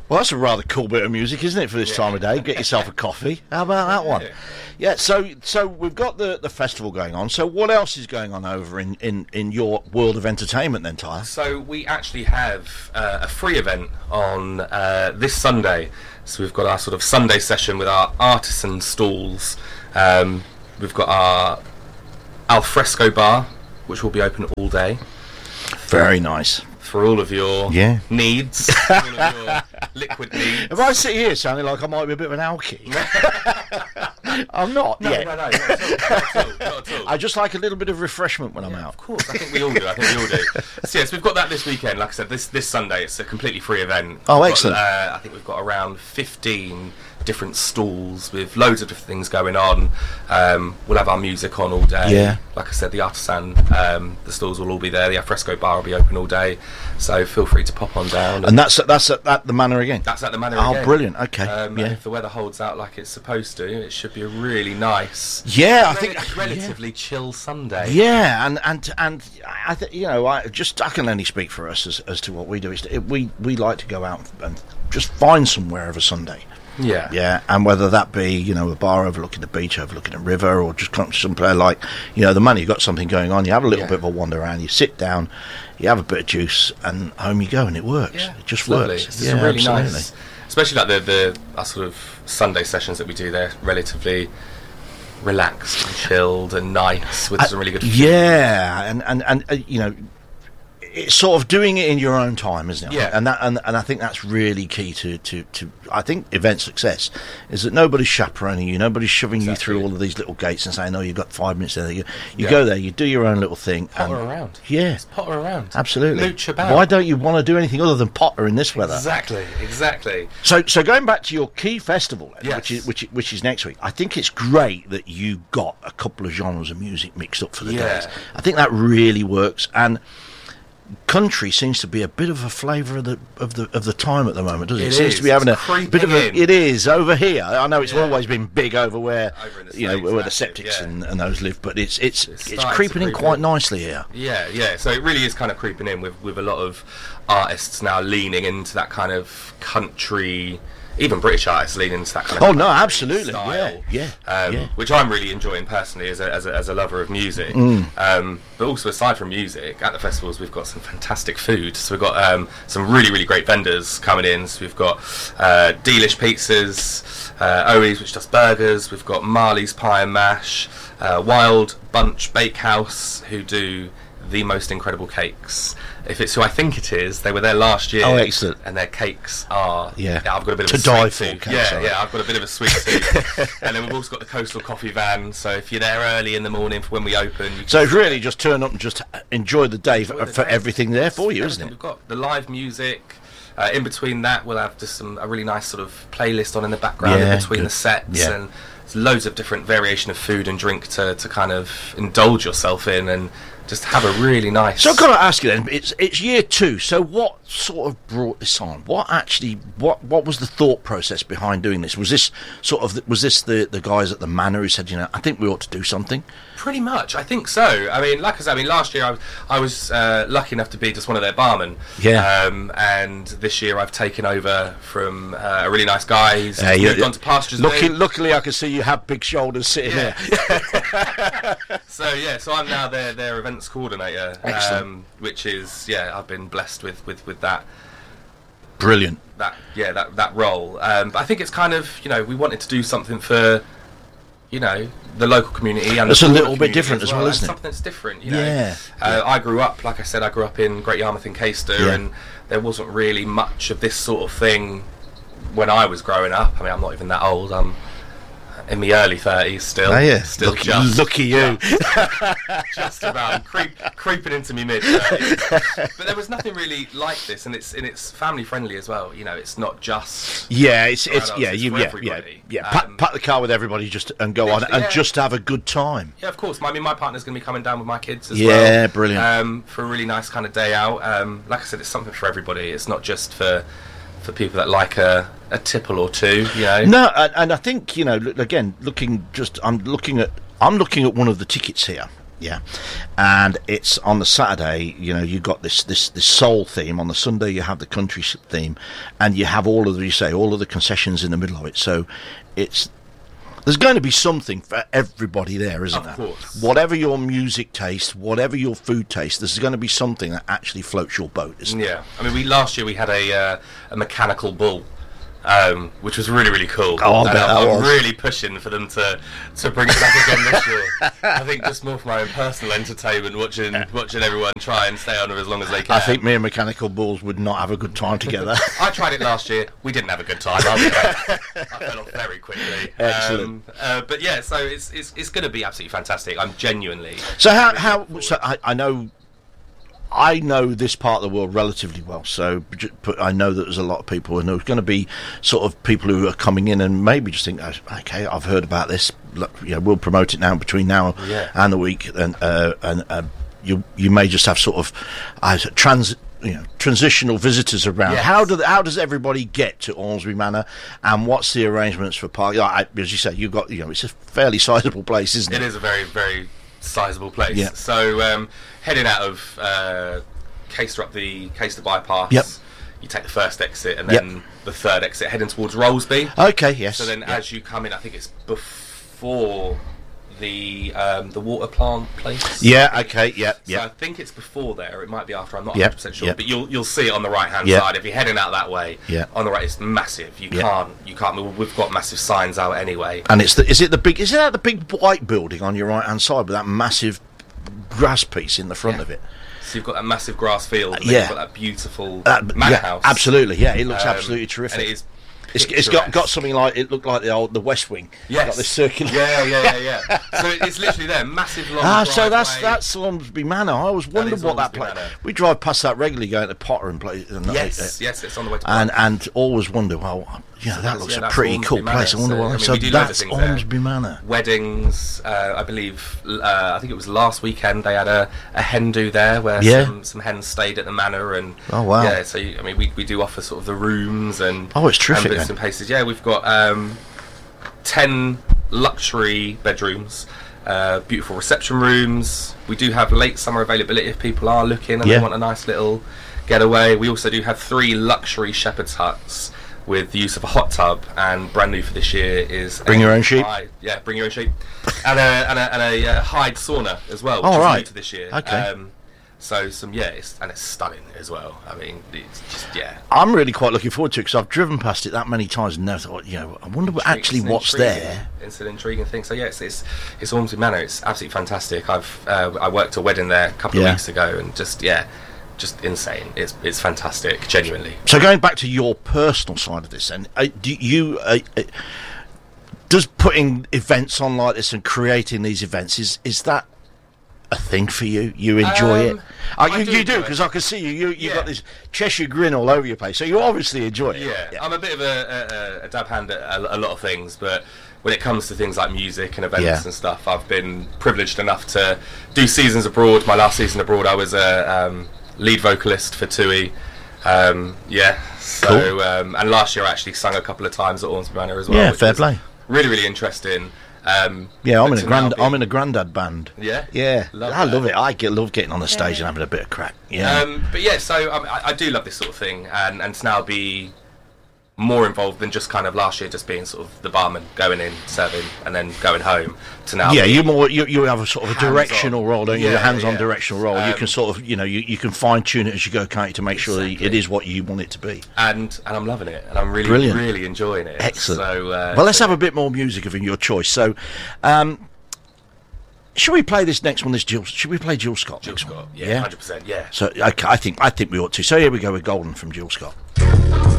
Well, that's a rather cool bit of music, isn't it, for this time of day? Get yourself a coffee. How about that one? Yeah, so we've got the festival going on. So what else is going on over in your world of entertainment then, Tyler? So we actually have a free event on this Sunday. So we've got our sort of Sunday session with our artisan stalls. We've got our alfresco bar, which will be open all day. Very nice. For all of your needs, all of your liquid needs. If I sit here sounding like I might be a bit of an alky, I'm not. No, not at all. I just like a little bit of refreshment when I'm out. Of course, I think we all do. So yes, we've got that this weekend. Like I said, this Sunday it's a completely free event. Oh, excellent. I think we've got around 15 different stalls with loads of different things going on. We'll have our music on all day. Yeah. Like I said, the artisan, the stalls will all be there. The alfresco bar will be open all day. So feel free to pop on down. And that's at the Manor again? That's at the Manor again. Oh, brilliant. Okay. And if the weather holds out like it's supposed to, it should be a really nice, I think relatively chill Sunday. Yeah, and I think I can only speak for us as to what we do. We like to go out and just find somewhere of a Sunday. Yeah, and whether that be a bar overlooking the beach, overlooking a river, or just come to somewhere like the Manor. You've got something going on. You have a little bit of a wander around. You sit down, you have a bit of juice, and home you go, and it works. Yeah, it just lovely. works. It's really absolutely nice, especially like our sort of Sunday sessions that we do. They're relatively relaxed and chilled and nice with some really good food. Yeah, and it's sort of doing it in your own time, isn't it? Yeah. And I think that's really key to I think event success is that nobody's chaperoning you, nobody's shoving you through all of these little gates and saying, "No, you've got 5 minutes there." You go there, you do your own little thing, Potter around. Yeah, just potter around. Absolutely. Mooch about. Why don't you want to do anything other than potter in this weather? Exactly. So going back to your key festival, then, Yes. which is next week, I think it's great that you got a couple of genres of music mixed up for the days. I think that really works, and country seems to be a bit of a flavour of the time at the moment, doesn't it? It seems to be having a bit of a. It is over here. I know it's always been big over where where the septics and those live, but it's creeping in quite nicely here. Yeah. So it really is kind of creeping in with a lot of artists now leaning into that kind of country. Even British artists lean into that kind of absolutely style, yeah. Which I'm really enjoying personally as a lover of music. But also aside from music, at the festivals we've got some fantastic food. So we've got some really, really great vendors coming in. So we've got Delish Pizzas, Owies, which does burgers. We've got Marley's Pie and Mash, Wild Bunch Bakehouse, who do the most incredible cakes. If it's who I think it is, they were there last year. Oh, excellent! And their cakes are I've got a bit of to a die sweet for. tooth. I've got a bit of a sweet tooth. And then we've also got the Coastal Coffee van. So if you're there early in the morning for when we open, so it's really just turn up and just enjoy the day for everything there for you, isn't it? We've got the live music. In between that, we'll have just a really nice sort of playlist on in the background in between the sets, and there's loads of different variation of food and drink to kind of indulge yourself in and just have a really nice. So I've got to ask you then, it's year 2. So what sort of brought this on? What was the thought process behind doing this? Was this the guys at the Manor who said, I think we ought to do something? Pretty much, I think so. I mean, like I said, last year I was lucky enough to be just one of their barmen. Yeah. And this year I've taken over from a really nice guy. He's moved on to pastures. Luckily, I can see you have big shoulders sitting there. So I'm now their events coordinator. Excellent. Which is I've been blessed with that. Brilliant. That role. But I think it's kind of we wanted to do something for the local community, and it's a little bit different as well, isn't it? Something that's different, I grew up, like I said, in Great Yarmouth and Caister, and there wasn't really much of this sort of thing when I was growing up. I mean, I'm not even that old. I'm in my early 30s still. Oh, yeah. Still Lucky you. Just about creeping into me mid-30s. But there was nothing really like this, and it's family friendly as well. It's not just it's everybody. Pat the car with everybody and go on and just have a good time. Yeah, of course. I mean, my partner's going to be coming down with my kids as well. Yeah, brilliant. For a really nice kind of day out. Like I said, it's something for everybody. It's not just for people that like a tipple or two, No, and I think again, I'm looking at one of the tickets here, Yeah, and it's on the Saturday. You know, you got this soul theme. On the Sunday, you have the country theme, and you have all of the concessions in the middle of it. So there's going to be something for everybody there, isn't there? Of course. Whatever your music taste, whatever your food taste, there's going to be something that actually floats your boat, isn't there? Yeah, I mean, last year we had a mechanical bull. Which was really, really cool. Oh, I bet that I'm was. really pushing for them to bring it back again this year. I think just more for my own personal entertainment, watching everyone try and stay on it as long as they can. I think me and Mechanical Bulls would not have a good time together. I tried it last year. We didn't have a good time. I fell off very quickly. Excellent. But yeah, so it's going to be absolutely fantastic. I'm genuinely. So I know this part of the world relatively well, so but I know that there's a lot of people, and there's going to be sort of people who are coming in and maybe just think, okay, I've heard about this. Look, we'll promote it now between now and the week, and you may just have sort of transitional visitors around. Yes. How does everybody get to Ormsby Manor, and what's the arrangements for parking? As you say, you've got it's a fairly sizable place, isn't it? It is a very, very sizable place. Yeah. So heading out of Caister up the Caister bypass, Yep. you take the first exit and then the third exit heading towards Rollesby. Okay, yes. So then as you come in, I think it's before the water plant place. Yeah, okay, yeah, So I think it's before there. It might be after. I'm not Yep, 100% sure. yep. But you'll see it on the right hand Yep. side if you're heading out that way. Yep. On the right, it's massive. You Yep. can't move. We've got massive signs out anyway. And is it that the big white building on your right hand side with that massive grass piece in the front of it? So you've got that massive grass field. And Yeah. You've got that beautiful manor yeah, house. Absolutely, yeah. It looks absolutely terrific. And it is. It's got something like it looked like the West Wing. Yes. Got this circular. Yeah. So it's literally there, massive long. So driveway. that's Ormsby Manor. I always wondered is what that Ormsby place. Manor. We drive past that regularly, going to Potter and play. Yes, it's on the way to. And always wonder, well, that looks a that's pretty Ormsby cool Manor. place. I wonder what. we So do loads of that's things there. Ormsby Manor. Weddings, I believe. I think it was last weekend they had a hen do there where some hens stayed at the manor, and oh wow. Yeah, so we do offer sort of the rooms and it's terrific. and bits and pieces. Yeah, we've got 10 luxury bedrooms. Beautiful reception rooms. We do have late summer availability if people are looking and they want a nice little getaway. We also do have 3 luxury shepherd's huts with the use of a hot tub, and brand new for this year is Bring your own sheep. Bring your own sheep, and a hide sauna as well, which is new to this year. Okay. So it's stunning as well. I mean, it's just I'm really quite looking forward to it because I've driven past it that many times and never thought, I wonder what's there. It's an intriguing thing. So it's Ormsby Manor. It's absolutely fantastic. I worked a wedding there a couple of weeks ago, and just insane. It's fantastic, genuinely. So going back to your personal side of this, then, does putting events on like this and creating these events is that a thing for you? You enjoy it? You do, because I can see you've got this Cheshire grin all over your face, so you obviously enjoy it. Yeah. I'm a bit of a dab hand at a lot of things, but when it comes to things like music and events and stuff, I've been privileged enough to do seasons abroad. My last season abroad, I was a lead vocalist for TUI. Cool. And last year I actually sung a couple of times at Ormsby Manor as well. Yeah, which fair was play. Really, really interesting. I'm in a grandad band. Yeah, I love it. I love getting on the stage and having a bit of crack. Yeah, so I do love this sort of thing, and to now be more involved than just kind of last year, just being sort of the barman, going in, serving, and then going home. To now, you have a sort of a directional role, don't you? A hands-on directional role. You can sort of, you can fine-tune it as you go, can't you, to make sure that it is what you want it to be. And I'm loving it, and I'm really, really enjoying it. Excellent. So, let's have a bit more music of your choice. So, should we play this next one? Should we play Jill Scott? Jill Scott, 100%, yeah. So, I think we ought to. So here we go with Golden from Jill Scott.